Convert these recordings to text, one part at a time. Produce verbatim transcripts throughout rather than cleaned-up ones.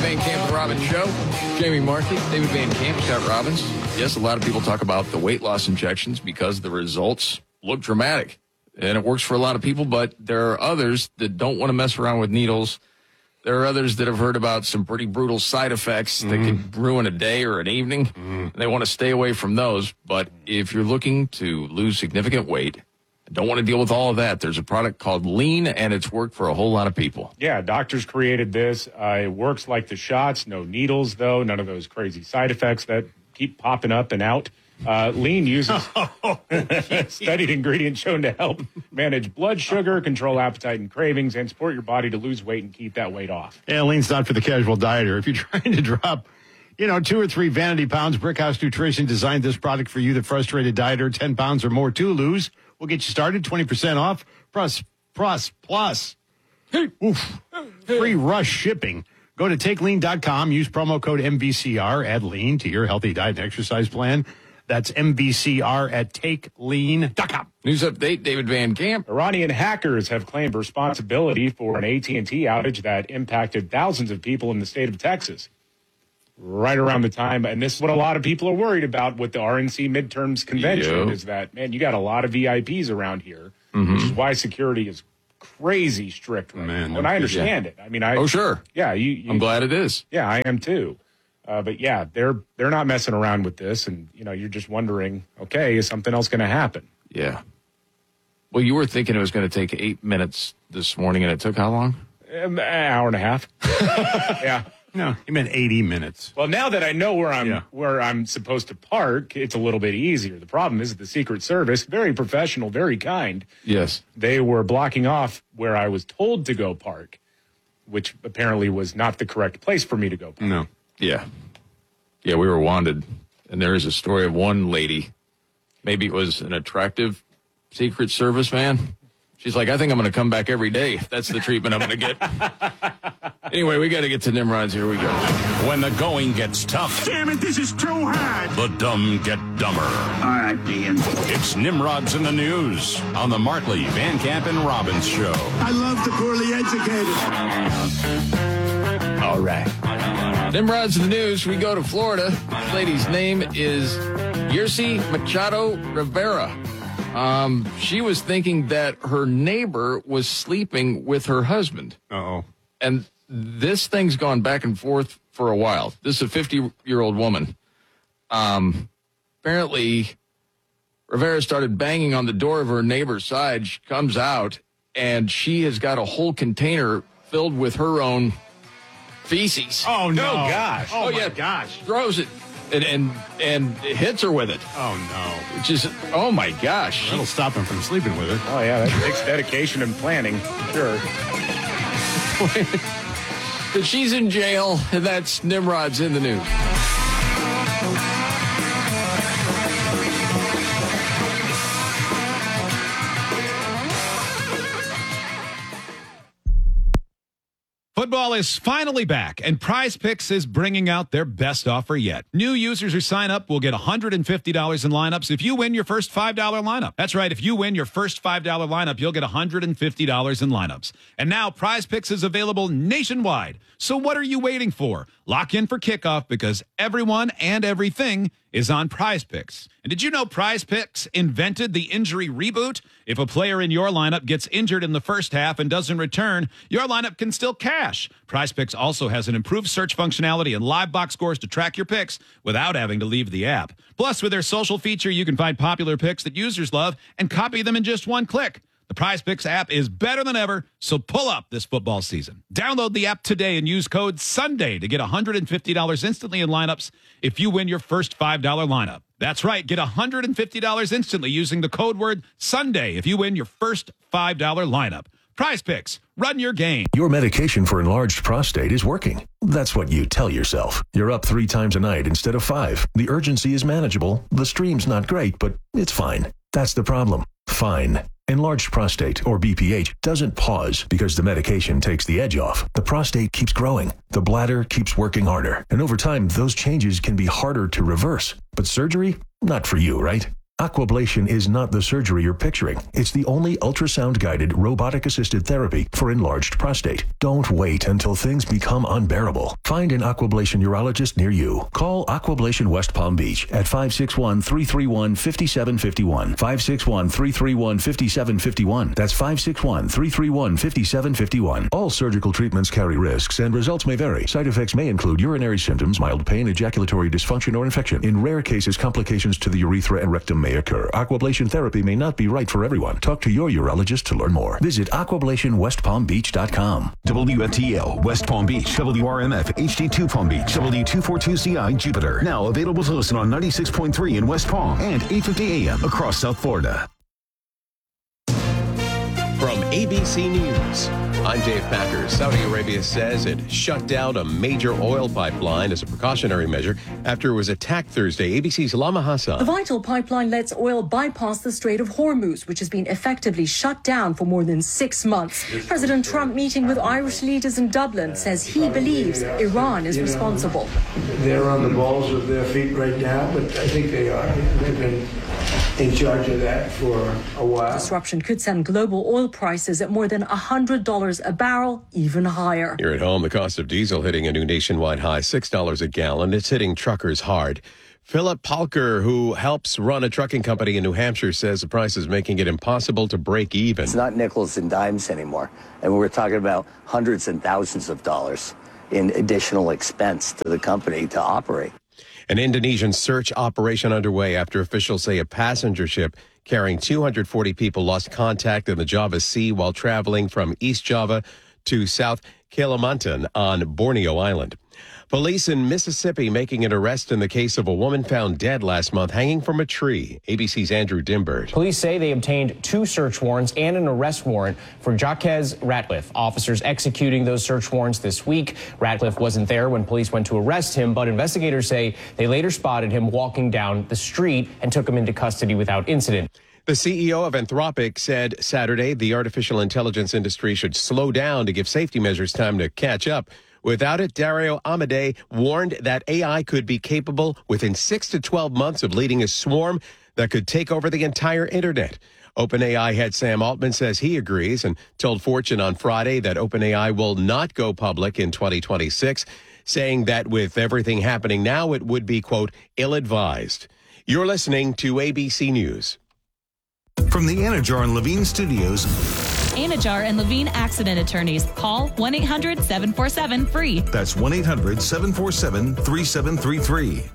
Van Camp and Robbins Show. Jamie Markley, David Van Camp, Scott Robbins. Yes, a lot of people talk about the weight loss injections because the results look dramatic. And it works for a lot of people, but there are others that don't want to mess around with needles. There are others that have heard about some pretty brutal side effects mm. that can ruin a day or an evening. Mm. They want to stay away from those. But if you're looking to lose significant weight, don't want to deal with all of that, there's a product called Lean, and it's worked for a whole lot of people. Yeah, doctors created this. Uh, it works like the shots. No needles, though. None of those crazy side effects that keep popping up and out. Uh, Lean uses studied ingredients shown to help manage blood sugar, control appetite and cravings, and support your body to lose weight and keep that weight off. Yeah, Lean's not for the casual dieter. If you're trying to drop, you know, two or three vanity pounds, Brickhouse Nutrition designed this product for you, the frustrated dieter. ten pounds or more to lose. We'll get you started, twenty percent off, plus, plus, plus. Oof. Free rush shipping. Go to take lean dot com, use promo code M V C R, add lean to your healthy diet and exercise plan. That's M V C R at take lean dot com. News update, David Van Camp. Iranian hackers have claimed responsibility for an A T and T outage that impacted thousands of people in the state of Texas. Right around the time, and this is what a lot of people are worried about with the R N C midterms convention, yep. is that, man, you got a lot of V I Ps around here, mm-hmm. which is why security is crazy strict right man, now. And I understand yeah. it. I mean, I Oh, sure. Yeah. You, you, I'm glad it is. Yeah, I am too. Uh, but, yeah, they're they're not messing around with this, and, you know, you're just wondering, okay, is something else going to happen? Yeah. Well, you were thinking it was going to take eight minutes this morning, and it took how long? Um, an hour and a half. yeah. No, he meant eighty minutes. Well, now that I know where I'm yeah. where I'm supposed to park, it's a little bit easier. The problem is the Secret Service, very professional, very kind. Yes. They were blocking off where I was told to go park, which apparently was not the correct place for me to go park. No. Yeah. Yeah, we were wanted. And there is a story of one lady, maybe it was an attractive Secret Service man. She's like, I think I'm going to come back every day if that's the treatment I'm going to get. Anyway, we got to get to Nimrod's. Here we go. When the going gets tough. Damn it, this is too hard. The dumb get dumber. All right, Ian. It's Nimrod's in the News on the Markley, Van Camp, and Robbins Show. I love the poorly educated. All right. Nimrod's in the News. We go to Florida. This lady's name is Yercy Machado Rivera. Um, she was thinking that her neighbor was sleeping with her husband. Uh-oh. And this thing's gone back and forth for a while. This is a fifty-year-old woman. Um, apparently, Rivera started banging on the door of her neighbor's side. She comes out, and she has got a whole container filled with her own feces. Oh, no. Oh, gosh. Oh, Oh, my yeah. gosh. Throws it and, and, and hits her with it. Oh, no. Which is, oh, my gosh. That'll stop him from sleeping with her. Oh, yeah, that takes dedication and planning, sure. But she's in jail, and that's Nimrod's in the News. Football is finally back, and Prize Picks is bringing out their best offer yet. New users who sign up will get one hundred fifty dollars in lineups if you win your first five dollar lineup. That's right. If you win your first five dollar lineup, you'll get one hundred fifty dollars in lineups. And now Prize Picks is available nationwide. So what are you waiting for? Lock in for kickoff because everyone and everything is on Prize Picks. And did you know Prize Picks invented the injury reboot? If a player in your lineup gets injured in the first half and doesn't return, your lineup can still cash. Prize Picks also has an improved search functionality and live box scores to track your picks without having to leave the app. Plus, with their social feature, you can find popular picks that users love and copy them in just one click. The Prize Picks app is better than ever, so pull up this football season. Download the app today and use code SUNDAY to get one hundred fifty dollars instantly in lineups if you win your first five dollar lineup. That's right, get one hundred fifty dollars instantly using the code word SUNDAY if you win your first five dollar lineup. Prize Picks, run your game. Your medication for enlarged prostate is working. That's what you tell yourself. You're up three times a night instead of five. The urgency is manageable. The stream's not great, but it's fine. That's the problem. Fine. Enlarged prostate, or B P H, doesn't pause because the medication takes the edge off. The prostate keeps growing. The bladder keeps working harder. And over time, those changes can be harder to reverse. But surgery? Not for you, right? Aquablation is not the surgery you're picturing. It's the only ultrasound-guided, robotic-assisted therapy for enlarged prostate. Don't wait until things become unbearable. Find an Aquablation urologist near you. Call Aquablation West Palm Beach at five six one, three three one, five seven five one. five six one, three three one, five seven five one. That's five six one, three three one, five seven five one. All surgical treatments carry risks and results may vary. Side effects may include urinary symptoms, mild pain, ejaculatory dysfunction, or infection. In rare cases, complications to the urethra and rectum may occur. Aquablation therapy may not be right for everyone. Talk to your urologist to learn more. Visit aquablation west palm beach dot com. W F T L West Palm Beach, W R M F H D two Palm Beach, W two forty-two C I Jupiter. Now available to listen on ninety-six point three in West Palm and eight fifty A M across South Florida. From A B C News, I'm Dave Packer. Saudi Arabia says it shut down a major oil pipeline as a precautionary measure after it was attacked Thursday. A B C's Lama Hassan. The vital pipeline lets oil bypass the Strait of Hormuz, which has been effectively shut down for more than six months. President Trump, meeting with Irish leaders in Dublin, says he believes Iran is responsible. They're on the balls of their feet right now, but I think they are. They've been in charge of that for a while. Disruption could send global oil prices at more than one hundred dollars a barrel, even higher. Here at home, the cost of diesel hitting a new nationwide high, six dollars a gallon. It's hitting truckers hard. Philip Palker, who helps run a trucking company in New Hampshire, says the price is making it impossible to break even. It's not nickels and dimes anymore. And we're talking about hundreds and thousands of dollars in additional expense to the company to operate. An Indonesian search operation underway after officials say a passenger ship carrying two hundred forty people lost contact in the Java Sea while traveling from East Java to South Kalimantan on Borneo Island. Police in Mississippi making an arrest in the case of a woman found dead last month hanging from a tree. A B C's Andrew Dimbert. Police say they obtained two search warrants and an arrest warrant for Jaquez Ratcliffe. Officers executing those search warrants this week. Ratcliffe wasn't there when police went to arrest him, but investigators say they later spotted him walking down the street and took him into custody without incident. The C E O of Anthropic said Saturday the artificial intelligence industry should slow down to give safety measures time to catch up. Without it, Dario Amodei warned that A I could be capable within six to twelve months of leading a swarm that could take over the entire internet. OpenAI head Sam Altman says he agrees and told Fortune on Friday that OpenAI will not go public in twenty twenty-six, saying that with everything happening now, it would be, quote, ill-advised. You're listening to A B C News. From the Anajar and Levine Studios. Anajar and Levine Accident Attorneys. Call one eight hundred seven four seven free. That's one eight hundred seven four seven three seven three three.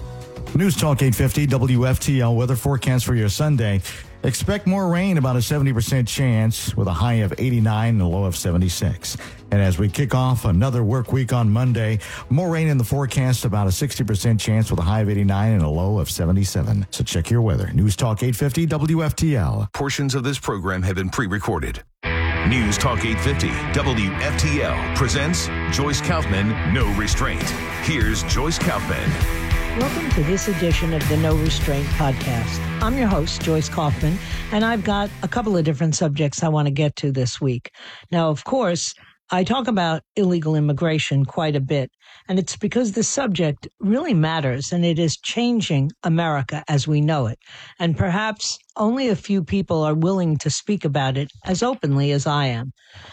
News Talk eight fifty W F T L weather forecast for your Sunday. Expect more rain, about a seventy percent chance, with a high of eighty-nine and a low of seventy-six. And as we kick off another work week on Monday, more rain in the forecast, about a sixty percent chance with a high of eighty-nine and a low of seventy-seven. So check your weather. News Talk eight fifty W F T L. Portions of this program have been pre-recorded. News Talk eight fifty W F T L presents Joyce Kaufman, No Restraint. Here's Joyce Kaufman. Welcome to this edition of the No Restraint podcast. I'm your host, Joyce Kaufman, and I've got a couple of different subjects I want to get to this week. Now, of course, I talk about illegal immigration quite a bit, and it's because the subject really matters, and it is changing America as we know it. And perhaps only a few people are willing to speak about it as openly as I am.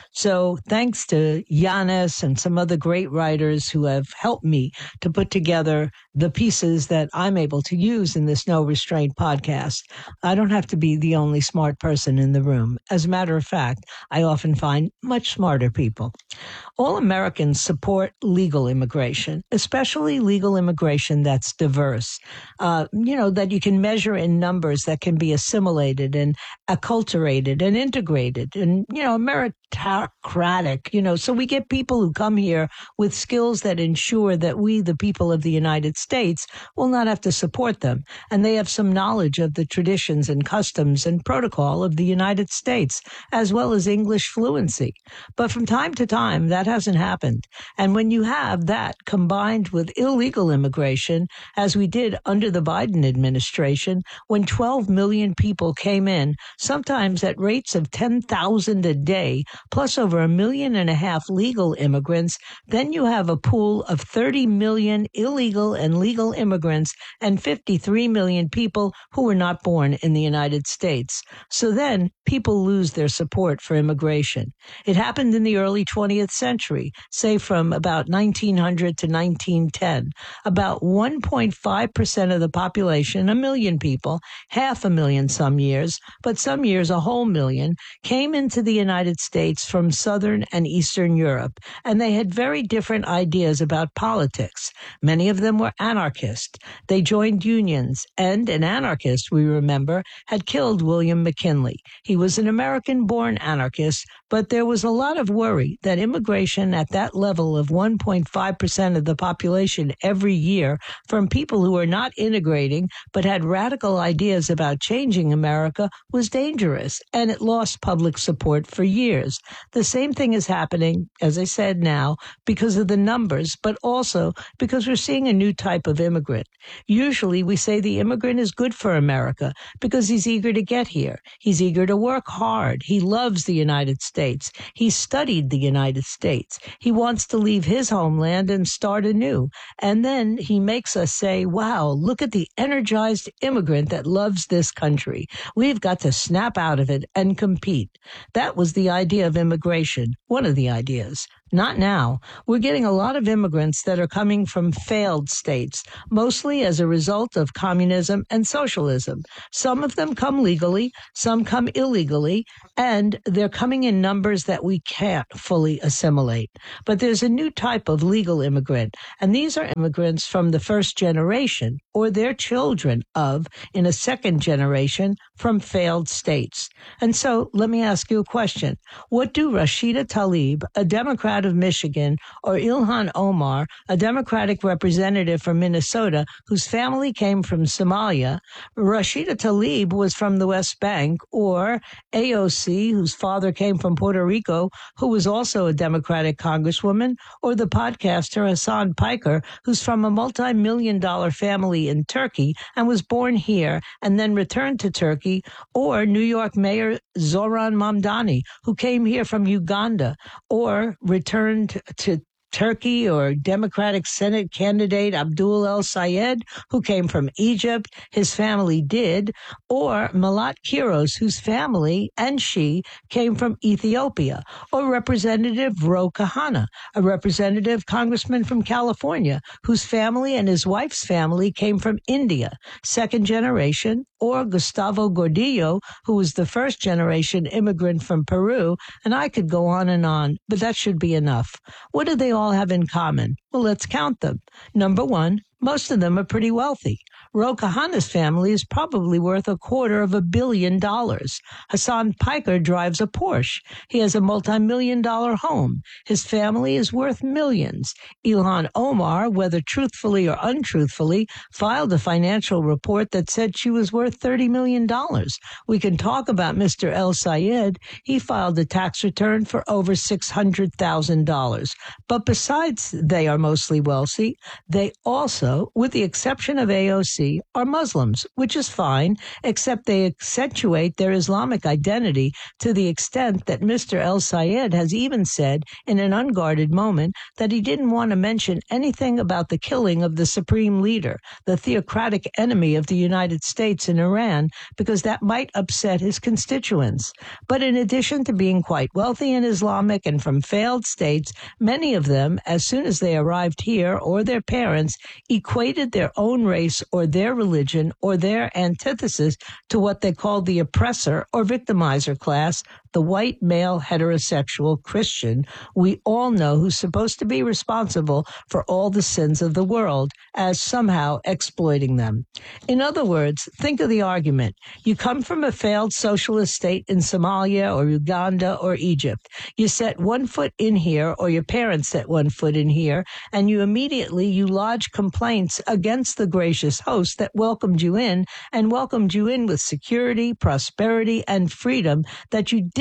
So thanks to Yanis and some other great writers who have helped me to put together the pieces that I'm able to use in this No Restraint podcast. I don't have to be the only smart person in the room. As a matter of fact, I often find much smarter people. All Americans support legal immigration, especially legal immigration that's diverse, uh, you know, that you can measure in numbers, that can be assimilated and acculturated and integrated and, you know, meritocratic, you know, so we get people who come here with skills that ensure that we, the people of the United States, will not have to support them. And they have some knowledge of the traditions and customs and protocol of the United States, as well as English fluency. But from time to time, that hasn't happened. And when you have that combined with illegal immigration, as we did under the Biden administration, when twelve million people came in, sometimes at rates of ten thousand a day, plus over a million and a half legal immigrants, then you have a pool of thirty million illegal and legal immigrants and fifty-three million people who were not born in the United States. So then people lose their support for immigration. It happened in the early twentieth century, say from about nineteen hundred to nineteen ten. About one point five percent of the population, a million people, half a million some years, but some years a whole million, came into the United States from Southern and Eastern Europe, and they had very different ideas about politics. Many of them were anarchists. They joined unions, and an anarchist, we remember, had killed William McKinley. He was an American-born anarchist, but there was a lot of worry that immigration at that level of one point five percent of the population every year from people who were not integrating but had radical ideas about changing America was dangerous, and it lost public support for years. The same thing is happening, as I said now, because of the numbers, but also because we're seeing a new type of immigrant. Usually we say the immigrant is good for America because he's eager to get here. He's eager to work hard. He loves the United States. He studied the United States. He wants to leave his homeland and start anew. And then he makes us say, wow, look at the energized immigrant that loves this country. We've got to snap out of it and compete. That was the idea of immigration, one of the ideas. Not now. We're getting a lot of immigrants that are coming from failed states, mostly as a result of communism and socialism. Some of them come legally, some come illegally, and they're coming in numbers that we can't fully assimilate. But there's a new type of legal immigrant, and these are immigrants from the first generation or their children of, in a second generation, from failed states. And so let me ask you a question. What do Rashida Tlaib, a Democrat of Michigan, or Ilhan Omar, a Democratic representative from Minnesota whose family came from Somalia, Rashida Tlaib was from the West Bank, or A O C, whose father came from Puerto Rico, who was also a Democratic congresswoman, or the podcaster Hassan Piker, who's from a multi-million dollar family in Turkey and was born here and then returned to Turkey, or New York Mayor Zoran Mamdani, who came here from Uganda, or returned to Turkey, or Democratic Senate candidate Abdul El-Sayed, who came from Egypt, his family did, or Malat Kiros, whose family and she came from Ethiopia, or Representative Ro Khanna, a representative congressman from California, whose family and his wife's family came from India, second generation, or Gustavo Gordillo, who was the first generation immigrant from Peru, and I could go on and on, but that should be enough. What do they all have in common? Well, let's count them. Number one, most of them are pretty wealthy. Ro Khanna's family is probably worth a quarter of a billion dollars. Hassan Piker drives a Porsche. He has a multi-million dollar home. His family is worth millions. Ilhan Omar, whether truthfully or untruthfully, filed a financial report that said she was worth thirty million dollars. We can talk about Mister El-Sayed. He filed a tax return for over six hundred thousand dollars. But besides they are mostly wealthy, they also, with the exception of A O C, are Muslims, which is fine, except they accentuate their Islamic identity to the extent that Mister El-Sayed has even said in an unguarded moment that he didn't want to mention anything about the killing of the supreme leader, the theocratic enemy of the United States in Iran, because that might upset his constituents. But in addition to being quite wealthy and Islamic and from failed states, many of them, as soon as they arrived here or their parents, equated their own race or their religion or their antithesis to what they called the oppressor or victimizer class, the white male heterosexual Christian we all know who's supposed to be responsible for all the sins of the world, as somehow exploiting them. In other words, think of the argument. You come from a failed socialist state in Somalia or Uganda or Egypt. You set one foot in here, or your parents set one foot in here, and you immediately you lodge complaints against the gracious host that welcomed you in and welcomed you in with security, prosperity, and freedom that you did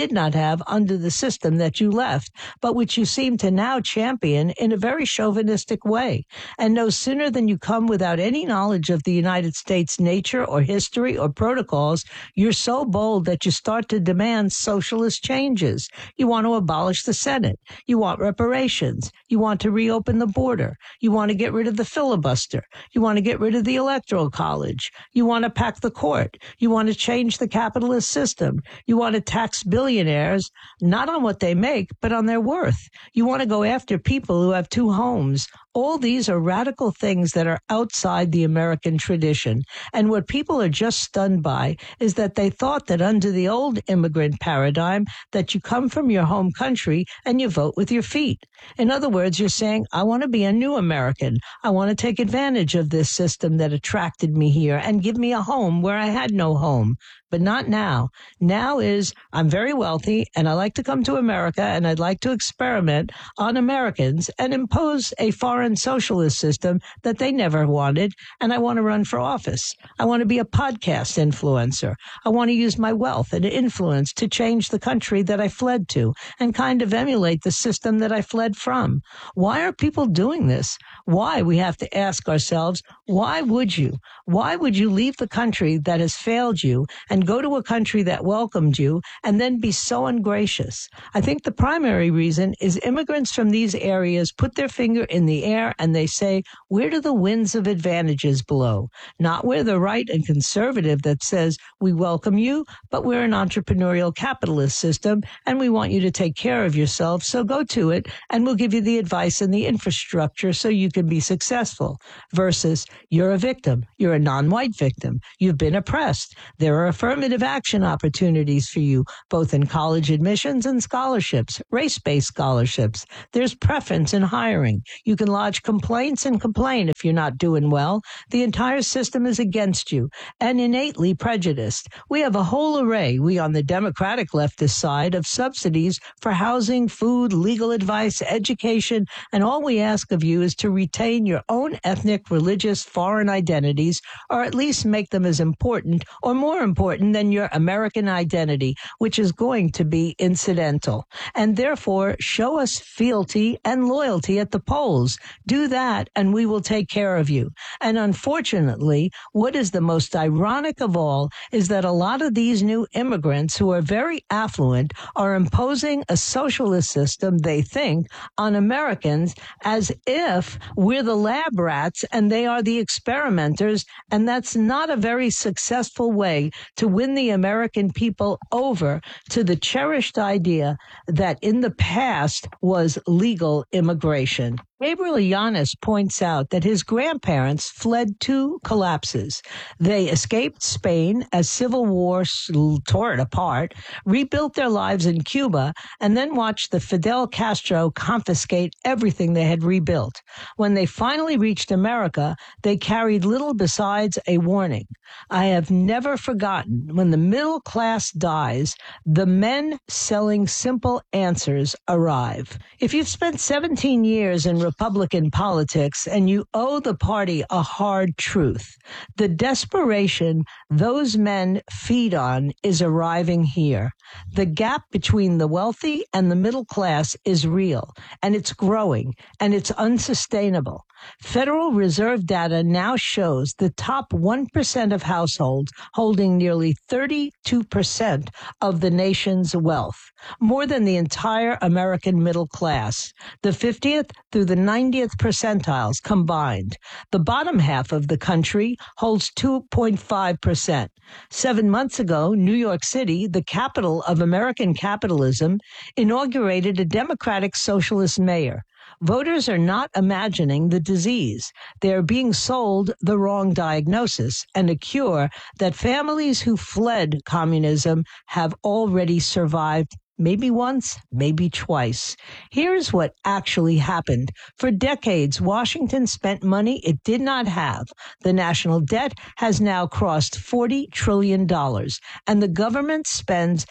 did not have under the system that you left, but which you seem to now champion in a very chauvinistic way. And no sooner than you come without any knowledge of the United States nature or history or protocols, you're so bold that you start to demand socialist changes. You want to abolish the Senate. You want reparations. You want to reopen the border. You want to get rid of the filibuster. You want to get rid of the Electoral College. You want to pack the court. You want to change the capitalist system. You want to tax billionaires, not on what they make, but on their worth. You want to go after people who have two homes. All these are radical things that are outside the American tradition. And what people are just stunned by is that they thought that under the old immigrant paradigm that you come from your home country and you vote with your feet. In other words, you're saying, I want to be a new American. I want to take advantage of this system that attracted me here and give me a home where I had no home. But not now. Now is, I'm very wealthy and I like to come to America and I'd like to experiment on Americans and impose a foreign socialist system that they never wanted. And I want to run for office. I want to be a podcast influencer. I want to use my wealth and influence to change the country that I fled to and kind of emulate the system that I fled from. Why are people doing this? Why? We have to ask ourselves, why would you? Why would you leave the country that has failed you and go to a country that welcomed you and then be so ungracious? I think the primary reason is immigrants from these areas put their finger in the air and they say, where do the winds of advantages blow? Not where the right and conservative that says, we welcome you, but we're an entrepreneurial capitalist system and we want you to take care of yourself. So go to it and we'll give you the advice and the infrastructure so you can be successful. Versus you're a victim. You're a non-white victim. You've been oppressed. There are affirmative action opportunities for you, both in college admissions and scholarships, race-based scholarships. There's preference in hiring. You can lodge complaints and complain if you're not doing well. The entire system is against you and innately prejudiced. We have a whole array, we on the Democratic leftist side, of subsidies for housing, food, legal advice, education, and all we ask of you is to retain your own ethnic, religious, foreign identities, or at least make them as important or more important than your American identity, which is going to be incidental. And therefore, show us fealty and loyalty at the polls. Do that, and we will take care of you. And unfortunately, what is the most ironic of all is that a lot of these new immigrants who are very affluent are imposing a socialist system, they think, on Americans as if we're the lab rats and they are the experimenters. And that's not a very successful way to win the American people over to the cherished idea that in the past was legal immigration. Gabriel Llanes points out that his grandparents fled two collapses. They escaped Spain as civil war tore it apart, rebuilt their lives in Cuba, and then watched the Fidel Castro confiscate everything they had rebuilt. When they finally reached America, they carried little besides a warning. I have never forgotten, when the middle class dies, the men selling simple answers arrive. If you've spent seventeen years in Republican politics and you owe the party a hard truth, the desperation those men feed on is arriving here. The gap between the wealthy and the middle class is real, and it's growing, and it's unsustainable. Federal Reserve data now shows the top one percent of households holding nearly thirty-two percent of the nation's wealth, more than the entire American middle class, the fiftieth through the ninetieth percentiles combined. The bottom half of the country holds two point five percent. Seven months ago, New York City, the capital of American capitalism, inaugurated a Democratic socialist mayor. Voters are not imagining the disease. They are being sold the wrong diagnosis and a cure that families who fled communism have already survived, maybe once, maybe twice. Here's what actually happened. For decades, Washington spent money it did not have. The national debt has now crossed forty trillion dollars, and the government spends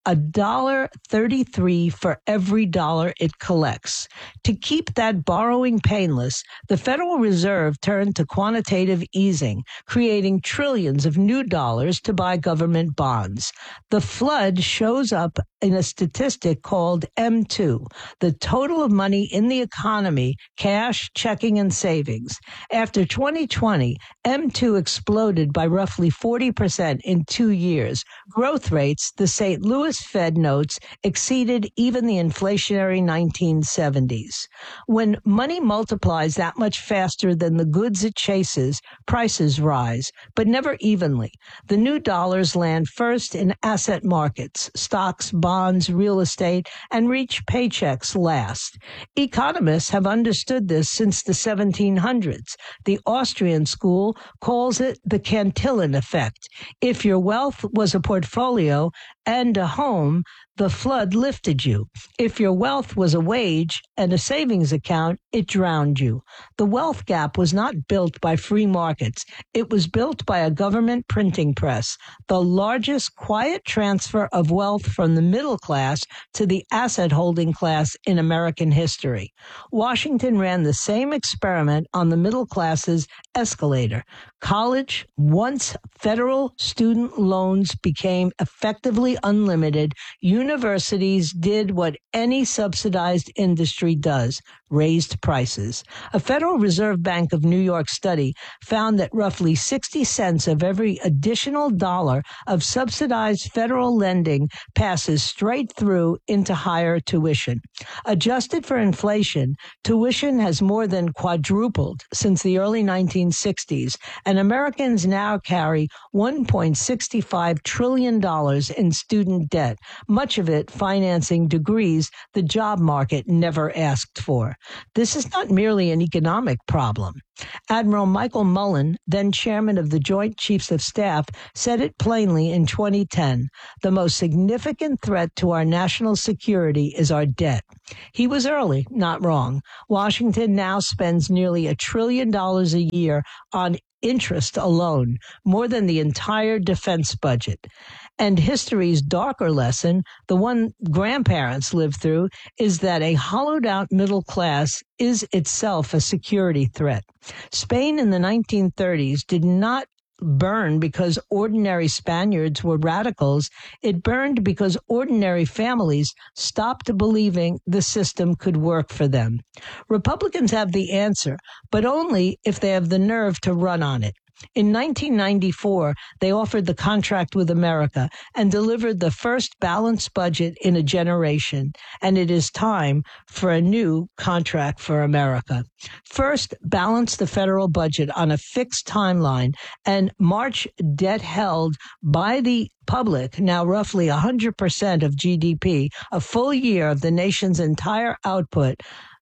a dollar thirty-three for every dollar it collects. To keep that borrowing painless, the Federal Reserve turned to quantitative easing, creating trillions of new dollars to buy government bonds. The flood shows up in a statistic called M two, the total of money in the economy, cash, checking, and savings. After twenty twenty, M two exploded by roughly forty percent in two years. Growth rates, the Saint Louis Fed notes, exceeded even the inflationary nineteen seventies. When money multiplies that much faster than the goods it chases, prices rise, but never evenly. The new dollars land first in asset markets, stocks, bonds, real estate, and reach paychecks last. Economists have understood this since the seventeen hundreds. The Austrian school calls it the Cantillon effect. If your wealth was a portfolio and a home, the flood lifted you. If your wealth was a wage and a savings account, it drowned you. The wealth gap was not built by free markets. It was built by a government printing press, the largest quiet transfer of wealth from the middle class to the asset-holding class in American history. Washington ran the same experiment on the middle class's escalator. College, once federal student loans became effectively unlimited, universities did what any subsidized industry does, raised prices. A Federal Reserve Bank of New York study found that roughly sixty cents of every additional dollar of subsidized federal lending passes straight through into higher tuition. Adjusted for inflation, tuition has more than quadrupled since the early nineteen sixties, and Americans now carry one point six five trillion dollars in student debt, much of it financing degrees the job market never asked for. This is not merely an economic problem. Admiral Michael Mullen, then chairman of the Joint Chiefs of Staff, said it plainly in twenty ten. The most significant threat to our national security is our debt. He was early, not wrong. Washington now spends nearly a trillion dollars a year on interest alone, more than the entire defense budget. And history's darker lesson, the one grandparents lived through, is that a hollowed-out middle class is itself a security threat. Spain in the nineteen thirties did not burn because ordinary Spaniards were radicals. It burned because ordinary families stopped believing the system could work for them. Republicans have the answer, but only if they have the nerve to run on it. In nineteen ninety-four, they offered the contract with America and delivered the first balanced budget in a generation, and it is time for a new contract for America. First, balance the federal budget on a fixed timeline and march debt held by the public, now roughly one hundred percent of G D P, a full year of the nation's entire output,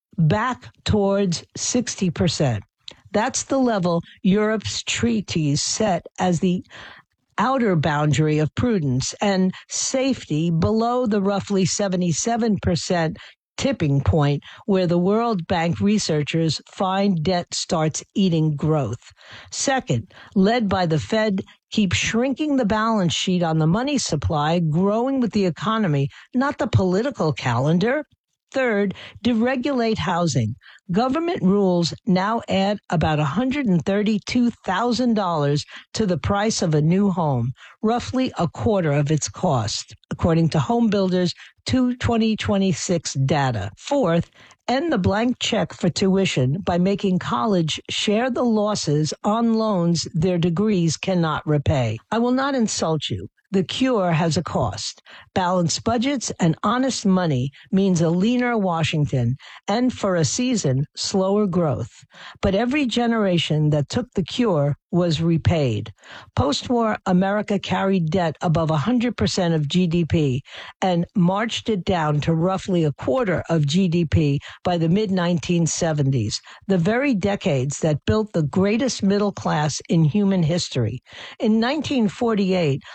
back towards sixty percent. That's the level Europe's treaties set as the outer boundary of prudence and safety below the roughly seventy-seven percent tipping point where the World Bank researchers find debt starts eating growth. Second, led by the Fed, keep shrinking the balance sheet on the money supply, growing with the economy, not the political calendar. Third, deregulate housing. Government rules now add about one hundred thirty-two thousand dollars to the price of a new home, roughly a quarter of its cost, according to Home Builders twenty twenty-six data. Fourth, end the blank check for tuition by making college share the losses on loans their degrees cannot repay. I will not insult you. The cure has a cost. Balanced budgets and honest money means a leaner Washington and, for a season, slower growth. But every generation that took the cure was repaid. Post-war America carried debt above one hundred percent of G D P and marched it down to roughly a quarter of G D P by the mid nineteen seventies, the very decades that built the greatest middle class in human history. In nineteen forty-eight, Ludwig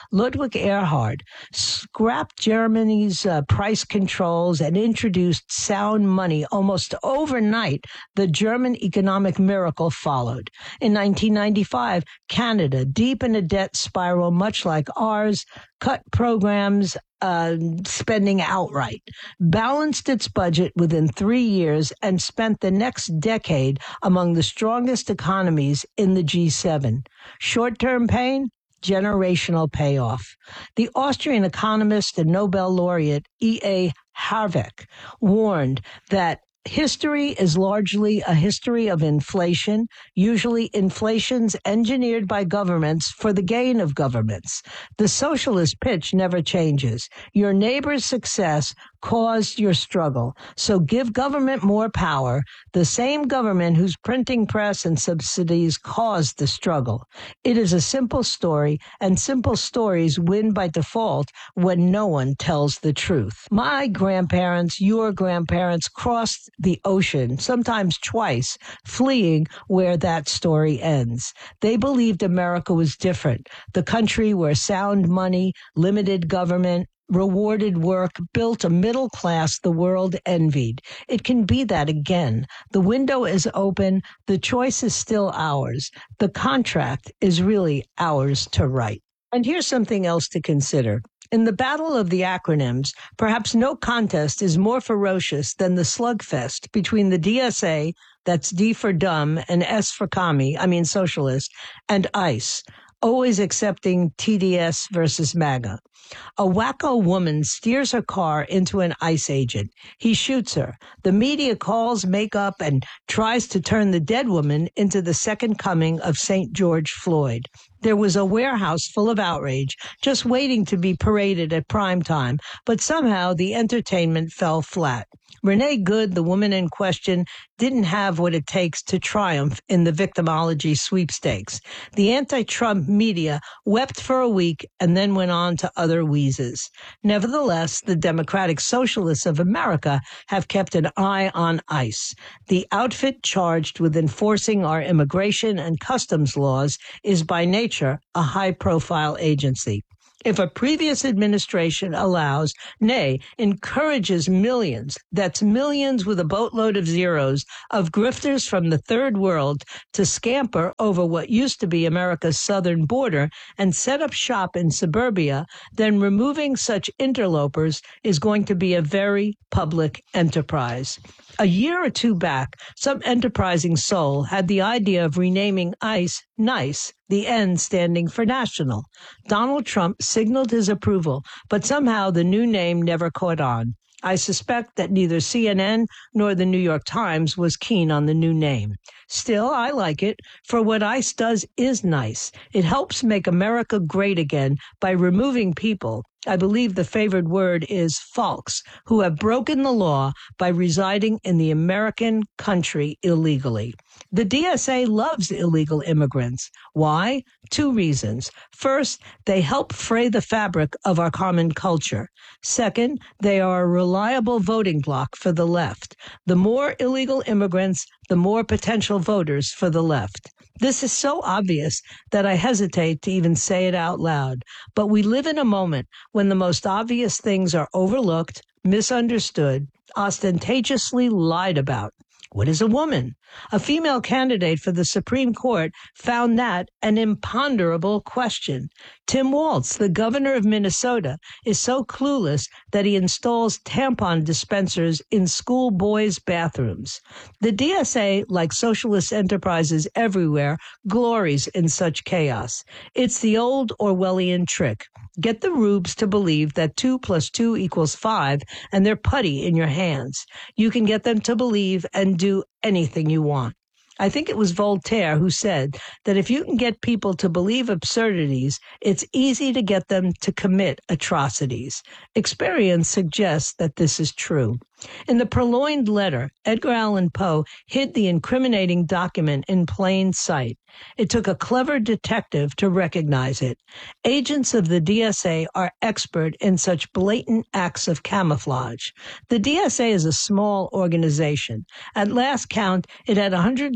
Ludwig Erhard scrapped Germany's uh, price controls and introduced sound money almost overnight, the German economic miracle followed. In nineteen ninety-five, Canada, deep in a debt spiral much like ours, cut programs, uh, spending outright, balanced its budget within three years, and spent the next decade among the strongest economies in the G seven. Short-term pain? Generational payoff. The Austrian economist and Nobel laureate E A Haveck warned that history is largely a history of inflation, usually inflations engineered by governments for the gain of governments. The socialist pitch never changes. Your neighbor's success caused your struggle, so give government more power, the same government whose printing press and subsidies caused the struggle. It is a simple story, and simple stories win by default when no one tells the truth. My grandparents, your grandparents, crossed the ocean, sometimes twice, fleeing where that story ends. They believed America was different, the country where sound money, limited government, rewarded work built a middle class the world envied. It can be that again. The window is open. The choice is still ours. The contract is really ours to write. And here's something else to consider. In the battle of the acronyms, perhaps no contest is more ferocious than the slugfest between the D S A, that's D for dumb, and S for commie, I mean socialist, and ICE, always accepting T D S versus MAGA. A wacko woman steers her car into an ICE agent. He shoots her. The media calls makeup and tries to turn the dead woman into the second coming of Saint George Floyd. There was a warehouse full of outrage, just waiting to be paraded at prime time, but somehow the entertainment fell flat. Renee Good, the woman in question, didn't have what it takes to triumph in the victimology sweepstakes. The anti-Trump media wept for a week and then went on to other wheezes. Nevertheless, the Democratic Socialists of America have kept an eye on ICE. The outfit charged with enforcing our immigration and customs laws is by nature a high-profile agency. If a previous administration allows, nay, encourages millions, that's millions with a boatload of zeros, of grifters from the third world to scamper over what used to be America's southern border and set up shop in suburbia, then removing such interlopers is going to be a very public enterprise. A year or two back, some enterprising soul had the idea of renaming ICE NICE, the N standing for national. Donald Trump signaled his approval, but somehow the new name never caught on. I suspect that neither C N N nor the New York Times was keen on the new name. Still, I like it, for what ICE does is nice. It helps make America great again by removing people, I believe the favored word is folks, who have broken the law by residing in the American country illegally. The D S A loves illegal immigrants. Why? Two reasons. First, they help fray the fabric of our common culture. Second, they are a reliable voting bloc for the left. The more illegal immigrants, the more potential voters for the left. This is so obvious that I hesitate to even say it out loud. But we live in a moment when the most obvious things are overlooked, misunderstood, ostentatiously lied about. What is a woman? A female candidate for the Supreme Court found that an imponderable question. Tim Walz, the governor of Minnesota, is so clueless that he installs tampon dispensers in school boys' bathrooms. The D S A, like socialist enterprises everywhere, glories in such chaos. It's the old Orwellian trick. Get the rubes to believe that two plus two equals five, and they're putty in your hands. You can get them to believe and do anything you want. I think it was Voltaire who said that if you can get people to believe absurdities, it's easy to get them to commit atrocities. Experience suggests that this is true. In the purloined letter, Edgar Allan Poe hid the incriminating document in plain sight. It took a clever detective to recognize it. Agents of the D S A are expert in such blatant acts of camouflage. The D S A is a small organization. At last count, it had one hundred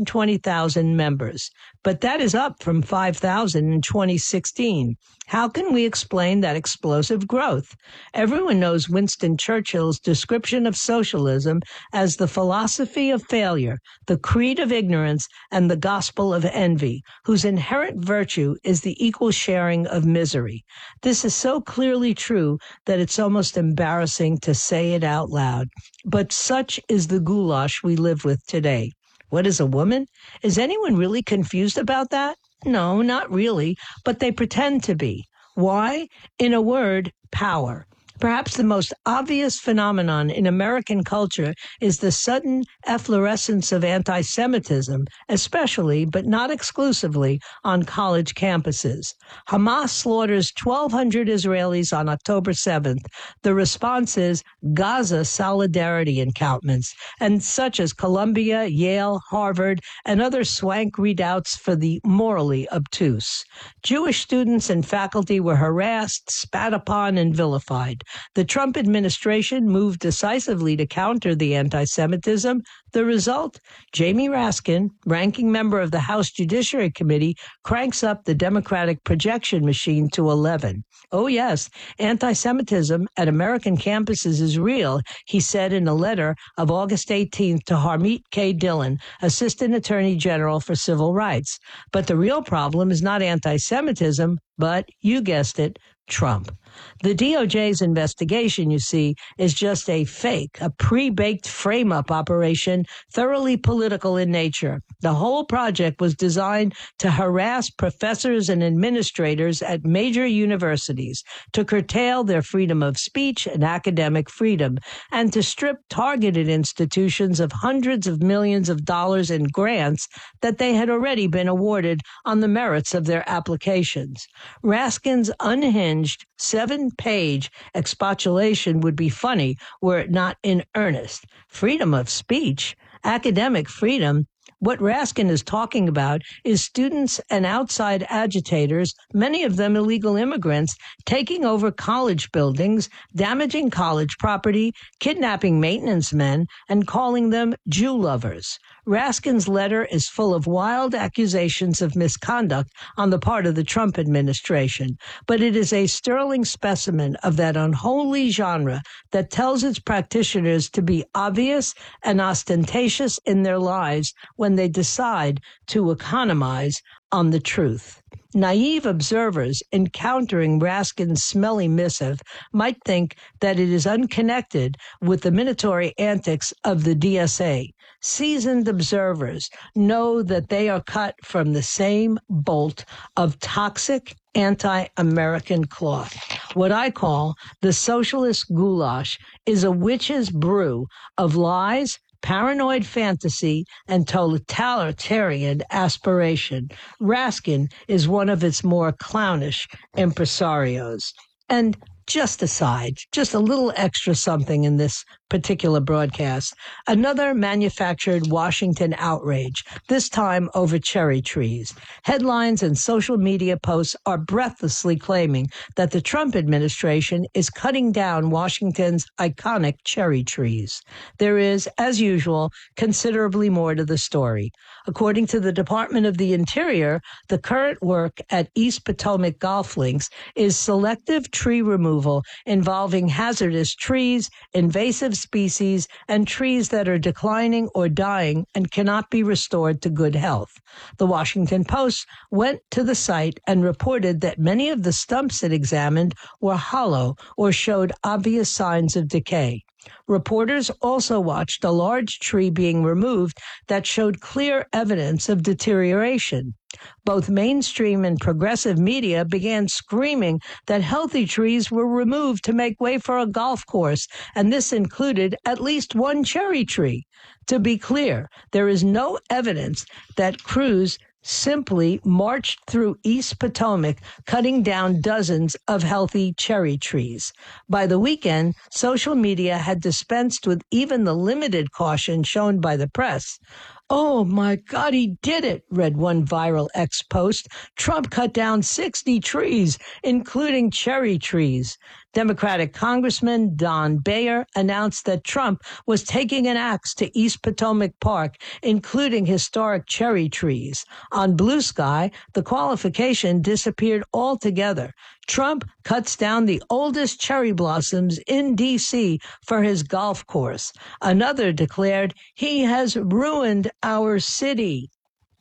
twenty thousand members, but that is up from five thousand in twenty sixteen. How can we explain that explosive growth? Everyone knows Winston Churchill's description of socialism as the philosophy of failure, the creed of ignorance, and the gospel of envy, whose inherent virtue is the equal sharing of misery. This is so clearly true that it's almost embarrassing to say it out loud. But such is the goulash we live with today. What is a woman? Is anyone really confused about that? No, not really, but they pretend to be. Why? In a word, power. Perhaps the most obvious phenomenon in American culture is the sudden efflorescence of anti-Semitism, especially, but not exclusively, on college campuses. Hamas slaughters twelve hundred Israelis on October seventh. The response is Gaza solidarity encampments, and such as Columbia, Yale, Harvard, and other swank redoubts for the morally obtuse. Jewish students and faculty were harassed, spat upon, and vilified. The Trump administration moved decisively to counter the anti-Semitism. The result? Jamie Raskin, ranking member of the House Judiciary Committee, cranks up the Democratic projection machine to eleven. Oh, yes, anti-Semitism at American campuses is real, he said in a letter of August eighteenth to Harmeet K. Dillon, Assistant Attorney General for Civil Rights. But the real problem is not anti-Semitism, but, you guessed it, Trump. The D O J's investigation, you see, is just a fake, a pre-baked frame-up operation, thoroughly political in nature. The whole project was designed to harass professors and administrators at major universities, to curtail their freedom of speech and academic freedom, and to strip targeted institutions of hundreds of millions of dollars in grants that they had already been awarded on the merits of their applications. Raskin's unhinged seven-page expostulation would be funny were it not in earnest. Freedom of speech, academic freedom. What Raskin is talking about is students and outside agitators, many of them illegal immigrants, taking over college buildings, damaging college property, kidnapping maintenance men, and calling them Jew lovers. Raskin's letter is full of wild accusations of misconduct on the part of the Trump administration, but it is a sterling specimen of that unholy genre that tells its practitioners to be obvious and ostentatious in their lives when they decide to economize on the truth. Naive observers encountering Raskin's smelly missive might think that it is unconnected with the minatory antics of the D S A. Seasoned observers know that they are cut from the same bolt of toxic anti-American cloth. What I call the socialist goulash is a witch's brew of lies, paranoid fantasy, and totalitarian aspiration. Raskin is one of its more clownish impresarios. And just aside, just a little extra something in this particular broadcast, another manufactured Washington outrage, this time over cherry trees. Headlines and social media posts are breathlessly claiming that the Trump administration is cutting down Washington's iconic cherry trees. There is, as usual, considerably more to the story. According to the Department of the Interior, the current work at East Potomac Golf Links is selective tree removal involving hazardous trees, invasive species, and trees that are declining or dying and cannot be restored to good health. The Washington Post went to the site and reported that many of the stumps it examined were hollow or showed obvious signs of decay. Reporters also watched a large tree being removed that showed clear evidence of deterioration. Both mainstream and progressive media began screaming that healthy trees were removed to make way for a golf course, and this included at least one cherry tree. To be clear, there is no evidence that crews simply marched through East Potomac, cutting down dozens of healthy cherry trees. By the weekend, social media had dispensed with even the limited caution shown by the press. "Oh, my God, he did it," read one viral X post. "Trump cut down sixty trees, including cherry trees." Democratic Congressman Don Bayer announced that Trump was taking an axe to East Potomac Park, including historic cherry trees. On Blue Sky, the qualification disappeared altogether. Trump cuts down the oldest cherry blossoms in D C for his golf course. Another declared he has ruined our city.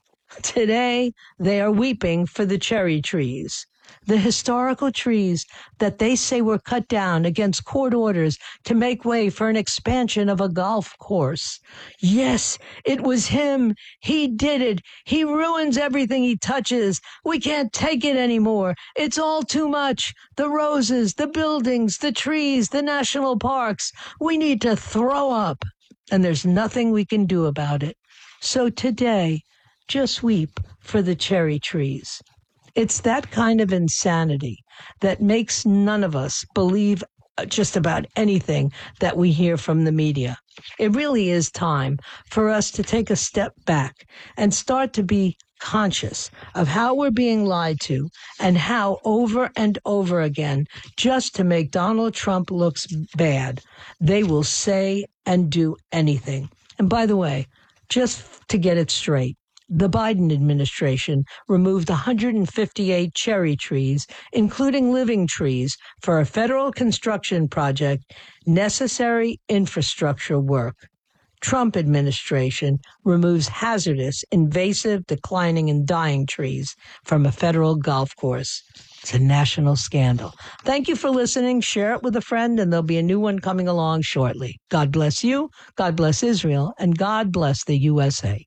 Today, they are weeping for the cherry trees. The historical trees that they say were cut down against court orders to make way for an expansion of a golf course. Yes, it was him. He did it. He ruins everything he touches. We can't take it anymore. It's all too much. The roses, the buildings, the trees, the national parks. We need to throw up. And there's nothing we can do about it. So today, just weep for the cherry trees. It's that kind of insanity that makes none of us believe just about anything that we hear from the media. It really is time for us to take a step back and start to be conscious of how we're being lied to and how over and over again, just to make Donald Trump look bad, they will say and do anything. And by the way, just to get it straight, the Biden administration removed one hundred fifty-eight cherry trees, including living trees, for a federal construction project, necessary infrastructure work. Trump administration removes hazardous, invasive, declining, and dying trees from a federal golf course. It's a national scandal. Thank you for listening. Share it with a friend, and there'll be a new one coming along shortly. God bless you, God bless Israel, and God bless the U S A.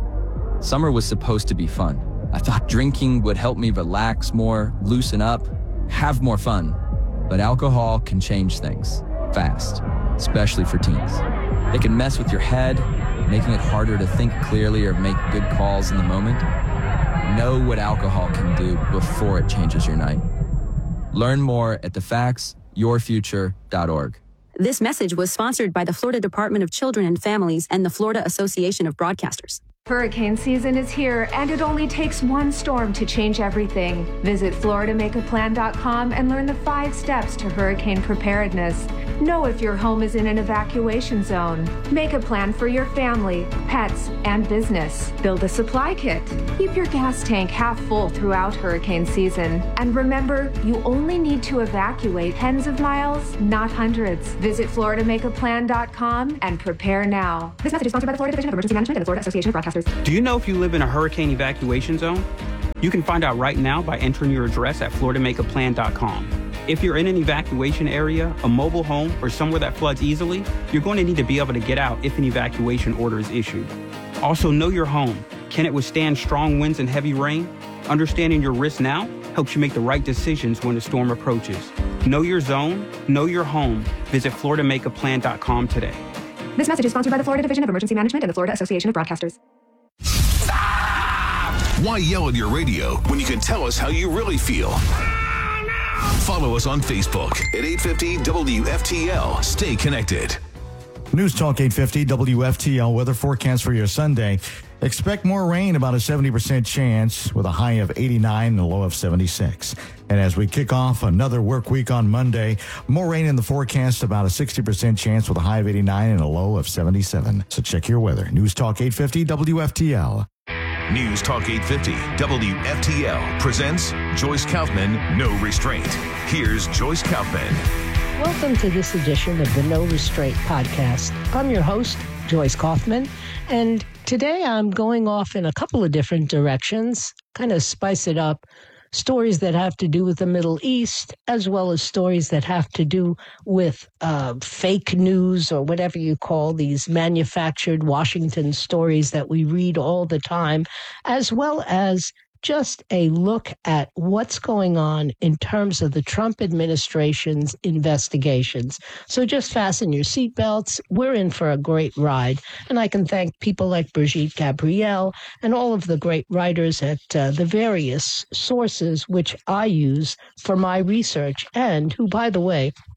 Summer was supposed to be fun. I thought drinking would help me relax more, loosen up, have more fun. But alcohol can change things fast, especially for teens. They can mess with your head, making it harder to think clearly or make good calls in the moment. Know what alcohol can do before it changes your night. Learn more at the facts your future dot org. This message was sponsored by the Florida Department of Children and Families and the Florida Association of Broadcasters. Hurricane season is here, and it only takes one storm to change everything. Visit Florida Make A Plan dot com and learn the five steps to hurricane preparedness. Know if your home is in an evacuation zone. Make a plan for your family, pets, and business. Build a supply kit. Keep your gas tank half full throughout hurricane season. And remember, you only need to evacuate tens of miles, not hundreds. Visit Florida Make A Plan dot com and prepare now. This message is sponsored by the Florida Division of Emergency Management and the Florida Association of Broadcasters. Do you know if you live in a hurricane evacuation zone? You can find out right now by entering your address at Florida Make A Plan dot com. If you're in an evacuation area, a mobile home, or somewhere that floods easily, you're going to need to be able to get out if an evacuation order is issued. Also, know your home. Can it withstand strong winds and heavy rain? Understanding your risk now helps you make the right decisions when the storm approaches. Know your zone, know your home. Visit Florida Make A Plan dot com today. This message is sponsored by the Florida Division of Emergency Management and the Florida Association of Broadcasters. Why yell at your radio when you can tell us how you really feel? Follow us on Facebook at eight fifty W F T L. Stay connected. News Talk eight fifty W F T L weather forecast for your Sunday. Expect more rain, about a seventy percent chance, with a high of eighty-nine and a low of seventy-six. And as we kick off another work week on Monday, more rain in the forecast, about a sixty percent chance with a high of eighty-nine and a low of seventy-seven. So check your weather. News Talk eight fifty W F T L. News Talk eight fifty W F T L presents Joyce Kaufman, No Restraint. Here's Joyce Kaufman. Welcome to this edition of the No Restraint podcast. I'm your host, Joyce Kaufman, and today I'm going off in a couple of different directions, kind of spice it up. Stories that have to do with the Middle East, as well as stories that have to do with uh, fake news, or whatever you call these manufactured Washington stories that we read all the time, as well as just a look at what's going on in terms of the Trump administration's investigations. So just fasten your seatbelts. We're in for a great ride. And I can thank people like Brigitte Gabriel and all of the great writers at uh, the various sources which I use for my research, and who, by the way,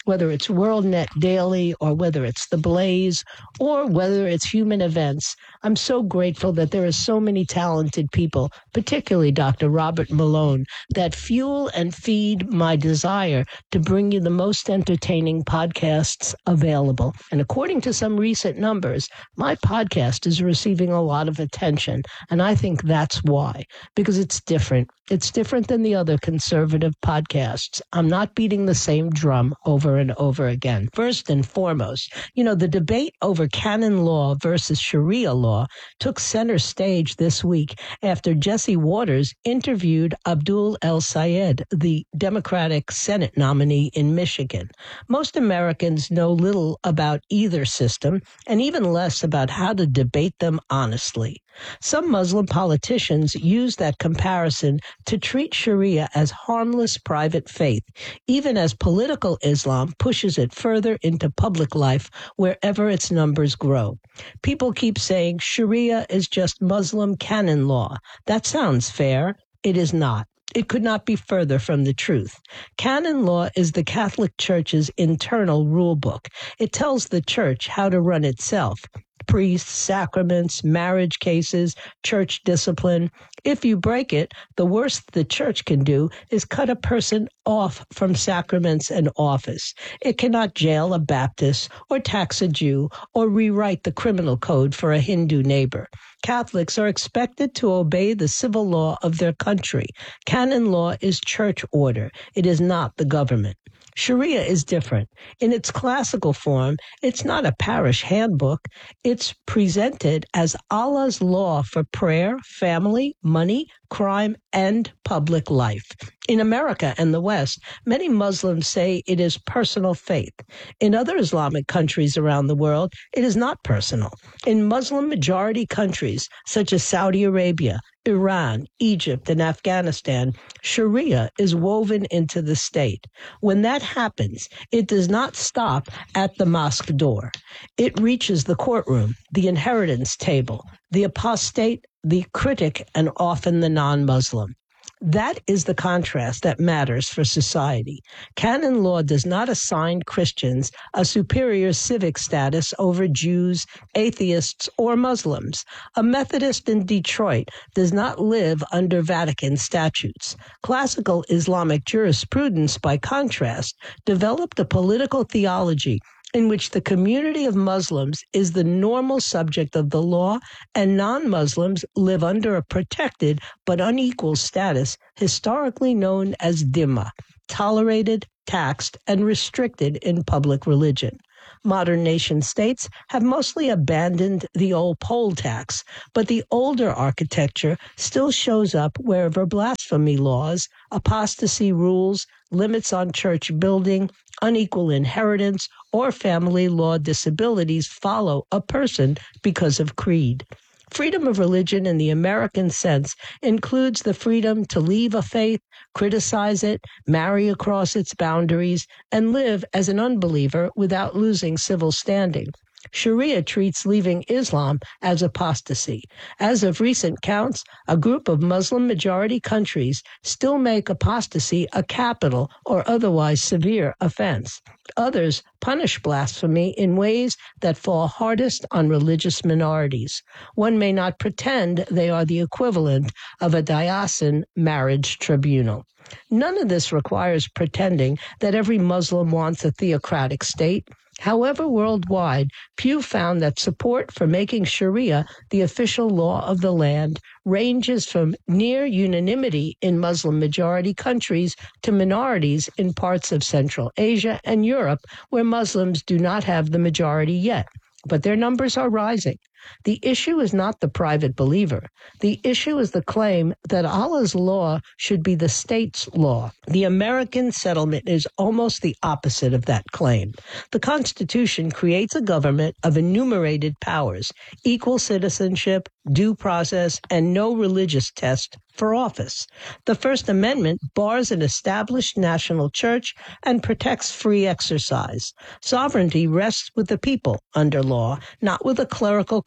whether it's WorldNet Daily or whether it's The Blaze or whether it's Human Events. I'm so grateful that there are so many talented people, particularly Doctor Robert Malone, that fuel and feed my desire to bring you the most entertaining podcasts available. And according to some recent numbers, my podcast is receiving a lot of attention. And I think that's why, because it's different. It's different than the other conservative podcasts. I'm not beating the same drum over and over again. First and foremost, you know, the debate over canon law versus Sharia law took center stage this week after Jesse Waters interviewed Abdul El Sayed, the Democratic Senate nominee in Michigan. Most Americans know little about either system and even less about how to debate them honestly. Some Muslim politicians use that comparison to treat Sharia as harmless private faith, even as political Islam pushes it further into public life wherever its numbers grow. People keep saying Sharia is just Muslim canon law. That sounds fair. It is not. It could not be further from the truth. Canon law is the Catholic Church's internal rule book. It tells the Church how to run itself. Priests, sacraments, marriage cases, church discipline. If you break it, the worst the church can do is cut a person off from sacraments and office. It cannot jail a Baptist or tax a Jew or rewrite the criminal code for a Hindu neighbor. Catholics are expected to obey the civil law of their country. Canon law is church order. It is not the government. Sharia is different. In its classical form, it's not a parish handbook. It's presented as Allah's law for prayer, family, money, crime, and public life. In America and the West, many Muslims say it is personal faith. In other Islamic countries around the world, it is not personal. In Muslim-majority countries such as Saudi Arabia, Iran, Egypt, and Afghanistan, Sharia is woven into the state. When that happens, it does not stop at the mosque door. It reaches the courtroom, the inheritance table, the apostate, the critic, and often the non-Muslim. That is the contrast that matters for society. Canon law does not assign Christians a superior civic status over Jews, atheists, or Muslims. A Methodist in Detroit does not live under Vatican statutes. Classical Islamic jurisprudence, by contrast, developed a political theology in which the community of Muslims is the normal subject of the law and non-Muslims live under a protected but unequal status historically known as dhimma, tolerated, taxed, and restricted in public religion. Modern nation states have mostly abandoned the old poll tax, but the older architecture still shows up wherever blasphemy laws, apostasy rules, limits on church building, unequal inheritance, or family law disabilities follow a person because of creed. Freedom of religion in the American sense includes the freedom to leave a faith, criticize it, marry across its boundaries, and live as an unbeliever without losing civil standing. Sharia treats leaving Islam as apostasy. As of recent counts, a group of Muslim-majority countries still make apostasy a capital or otherwise severe offense. Others punish blasphemy in ways that fall hardest on religious minorities. One may not pretend they are the equivalent of a diocesan marriage tribunal. None of this requires pretending that every Muslim wants a theocratic state. However, worldwide, Pew found that support for making Sharia the official law of the land ranges from near unanimity in Muslim-majority countries to minorities in parts of Central Asia and Europe where Muslims do not have the majority yet. But their numbers are rising. The issue is not the private believer. The issue is the claim that Allah's law should be the state's law. The American settlement is almost the opposite of that claim. The Constitution creates a government of enumerated powers, equal citizenship, due process, and no religious test for office. The First Amendment bars an established national church and protects free exercise. Sovereignty rests with the people under law, not with a clerical class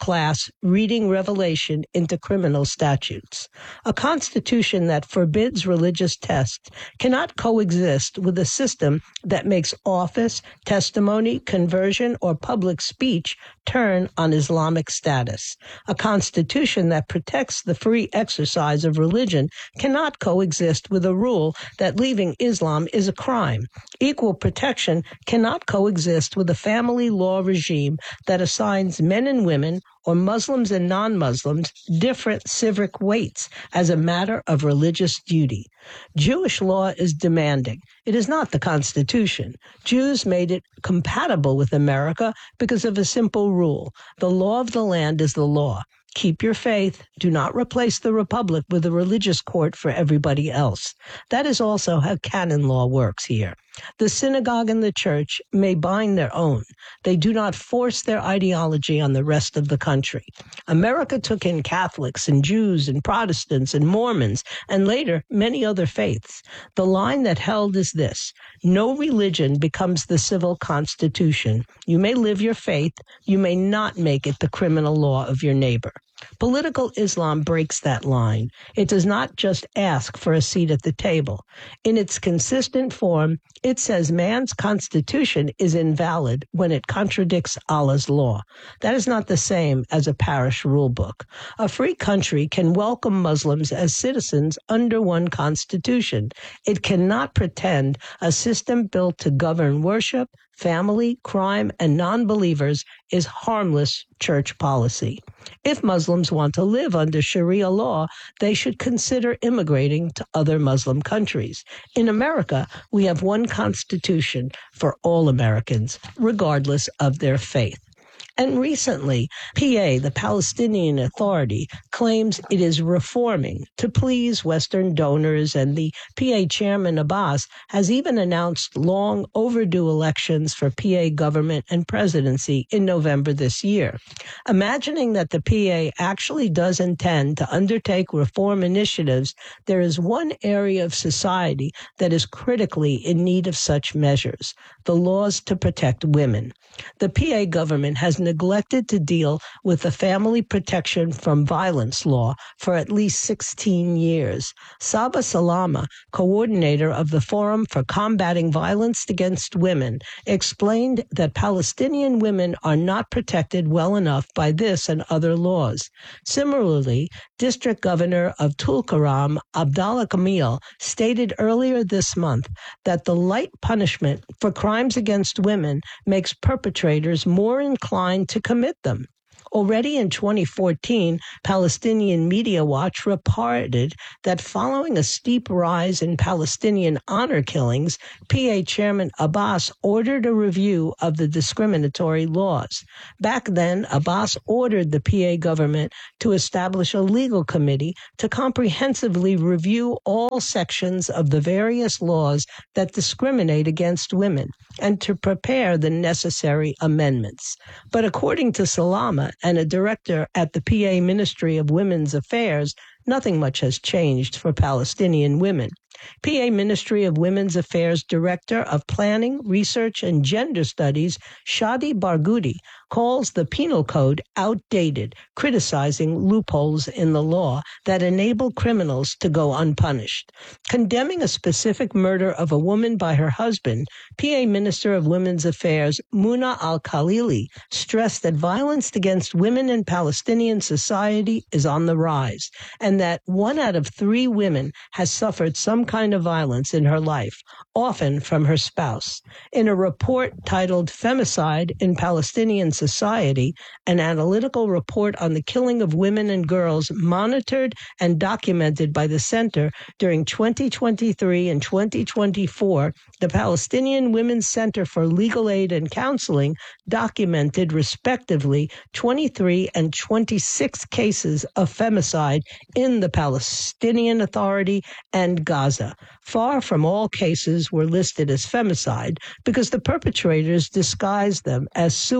class reading Revelation into criminal statutes. A constitution that forbids religious tests cannot coexist with a system that makes office, testimony, conversion, or public speech turn on Islamic status. A constitution that protects the free exercise of religion cannot coexist with a rule that leaving Islam is a crime. Equal protection cannot coexist with a family law regime that assigns men and women, or Muslims and non-Muslims, different civic weights as a matter of religious duty. Jewish law is demanding. It is not the Constitution. Jews made it compatible with America because of a simple rule. The law of the land is the law. Keep your faith. Do not replace the republic with a religious court for everybody else. That is also how canon law works here. The synagogue and the church may bind their own. They do not force their ideology on the rest of the country. America took in Catholics and Jews and Protestants and Mormons, and later many other faiths. The line that held is this: no religion becomes the civil constitution. You may live your faith. You may not make it the criminal law of your neighbor. Political Islam breaks that line. It does not just ask for a seat at the table. In its consistent form, it says man's constitution is invalid when it contradicts Allah's law. That is not the same as a parish rule book. A free country can welcome Muslims as citizens under one constitution. It cannot pretend a system built to govern worship, family, crime, and non-believers is harmless church policy. If Muslims want to live under Sharia law, they should consider immigrating to other Muslim countries. In America, we have one constitution for all Americans, regardless of their faith. And recently, P A, the Palestinian Authority, claims it is reforming to please Western donors, and the P A chairman Abbas has even announced long overdue elections for P A government and presidency in November this year. Imagining that the P A actually does intend to undertake reform initiatives, there is one area of society that is critically in need of such measures: the laws to protect women. The P A government has neglected to deal with the family protection from violence law for at least sixteen years. Saba Salama, coordinator of the Forum for Combating Violence Against Women, explained that Palestinian women are not protected well enough by this and other laws. Similarly, District Governor of Tulkarem, Abdallah Kamil, stated earlier this month that the light punishment for crimes against women makes perpetrators more inclined to commit them. Already in twenty fourteen, Palestinian Media Watch reported that following a steep rise in Palestinian honor killings, P A Chairman Abbas ordered a review of the discriminatory laws. Back then, Abbas ordered the P A government to establish a legal committee to comprehensively review all sections of the various laws that discriminate against women and to prepare the necessary amendments. But according to Salama and a director at the P A Ministry of Women's Affairs, nothing much has changed for Palestinian women. P A Ministry of Women's Affairs Director of Planning, Research, and Gender Studies, Shadi Barghouti, calls the penal code outdated, criticizing loopholes in the law that enable criminals to go unpunished. Condemning a specific murder of a woman by her husband, P A Minister of Women's Affairs Muna Al-Khalili stressed that violence against women in Palestinian society is on the rise, and that one out of three women has suffered some kind of violence in her life, often from her spouse. In a report titled Femicide in Palestinian Society, an analytical report on the killing of women and girls monitored and documented by the Center during twenty twenty-three and twenty twenty-four, the Palestinian Women's Center for Legal Aid and Counseling documented respectively twenty-three and twenty-six cases of femicide in the Palestinian Authority and Gaza. Far from all cases were listed as femicide because the perpetrators disguised them as suicide.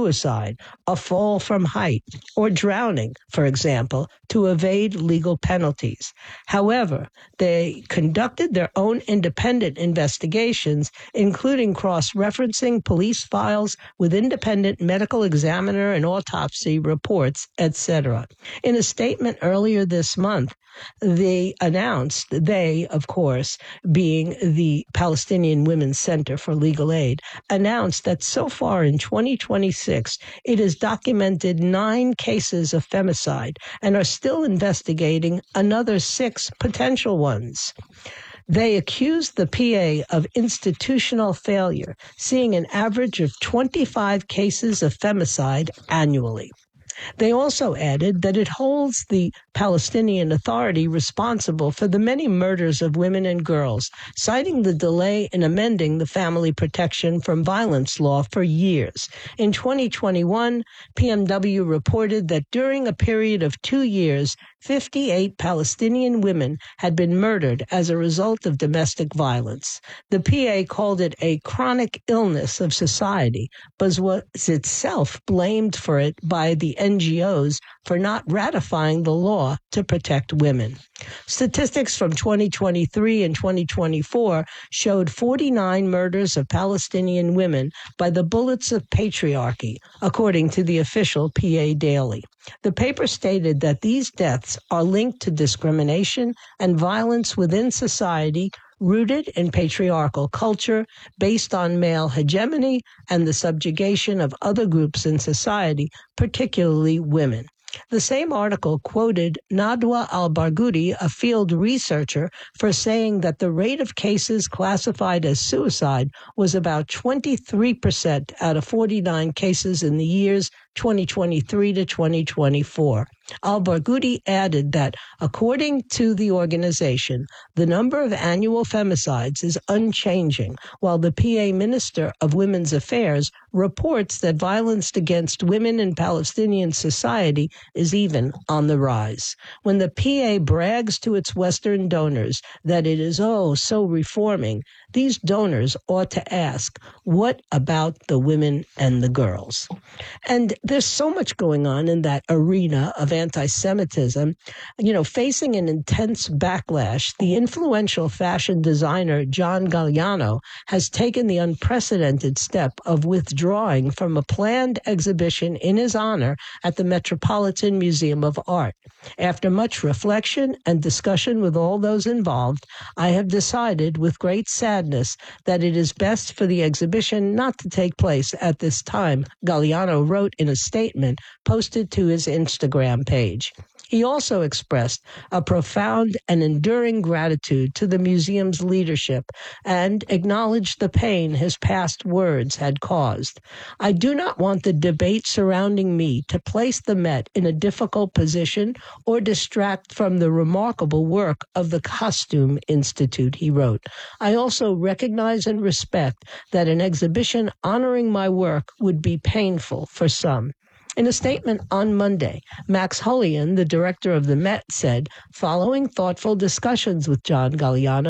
suicide, a fall from height, or drowning, for example, to evade legal penalties. However, they conducted their own independent investigations, including cross-referencing police files with independent medical examiner and autopsy reports, et cetera. In a statement earlier this month, they announced, they, of course, being the Palestinian Women's Center for Legal Aid, announced that so far in twenty twenty-six, it has documented nine cases of femicide and are still investigating another six potential ones. They accused the P A of institutional failure, seeing an average of twenty-five cases of femicide annually. They also added that it holds the Palestinian Authority responsible for the many murders of women and girls, citing the delay in amending the Family Protection from Violence law for years. In twenty twenty-one, P M W reported that during a period of two years, fifty-eight Palestinian women had been murdered as a result of domestic violence. The P A called it a chronic illness of society, but was itself blamed for it by the N G Os for not ratifying the law to protect women. Statistics from twenty twenty-three and twenty twenty-four showed forty-nine murders of Palestinian women by the bullets of patriarchy, according to the official P A Daily. The paper stated that these deaths are linked to discrimination and violence within society rooted in patriarchal culture based on male hegemony and the subjugation of other groups in society, particularly women. The same article quoted Nadwa al-Barghouti, a field researcher, for saying that the rate of cases classified as suicide was about twenty-three percent out of forty-nine cases in the years twenty twenty-three to twenty twenty-four. Al-Barghouti added that, according to the organization, the number of annual femicides is unchanging, while the P A Minister of Women's Affairs reports that violence against women in Palestinian society is even on the rise. When the P A brags to its Western donors that it is, oh, so reforming, these donors ought to ask, what about the women and the girls? And there's so much going on in that arena of anti-Semitism. You know, facing an intense backlash, the influential fashion designer John Galliano has taken the unprecedented step of withdrawing from a planned exhibition in his honor at the Metropolitan Museum of Art. After much reflection and discussion with all those involved, I have decided with great sadness that it is best for the exhibition not to take place at this time, Galliano wrote in a statement posted to his Instagram page. He also expressed a profound and enduring gratitude to the museum's leadership and acknowledged the pain his past words had caused. I do not want the debate surrounding me to place the Met in a difficult position or distract from the remarkable work of the Costume Institute, he wrote. I also recognize and respect that an exhibition honoring my work would be painful for some. In a statement on Monday, Max Hullian, the director of the Met, said, following thoughtful discussions with John Galliano,